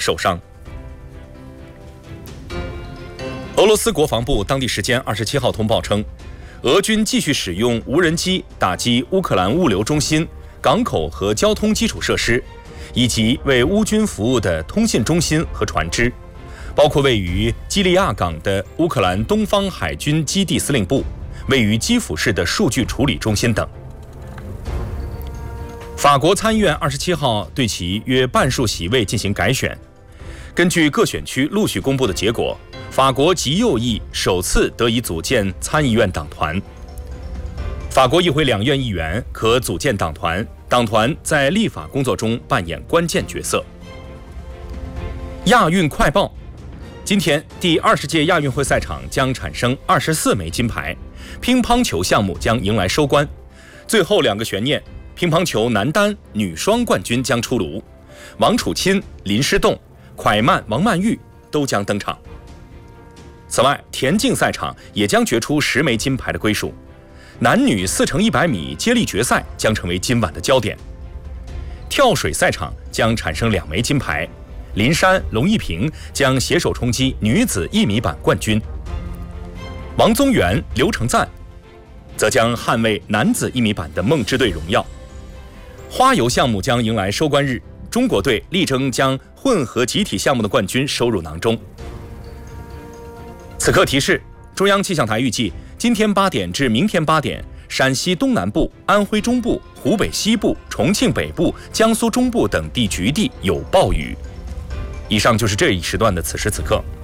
受伤。俄罗斯国防部当地时间27号通报称，俄军继续使用无人机打击乌克兰物流中心、港口和交通基础设施，以及为乌军服务的通信中心和船只，包括位于基利亚港的乌克兰东方海军基地司令部、位于基辅市的数据处理中心等。法国参议院27号对其约半数席位进行改选，根据各选区陆续公布的结果，法国极右翼首次得以组建参议院党团。法国议会两院议员可组建党团，党团在立法工作中扮演关键角色。亚运快报：今天第20届亚运会赛场将产生24枚金牌，乒乓球项目将迎来收官，最后2个悬念，乒乓球男单、女双冠军将出炉，王楚钦、林诗栋、蒯曼、王曼玉都将登场。此外，田径赛场也将决出10枚金牌的归属，男女4×100米接力决赛将成为今晚的焦点。跳水赛场将产生2枚金牌，林珊、龙一平将携手冲击女子1米板冠军，王宗源、刘成赞则将捍卫男子1米板的梦之队荣耀。花游项目将迎来收官日，中国队力争将混合集体项目的冠军收入囊中。此刻提示，中央气象台预计今天8点至明天8点，陕西东南部、安徽中部、湖北西部、重庆北部、江苏中部等地局地有暴雨。以上就是这一时段的此时此刻。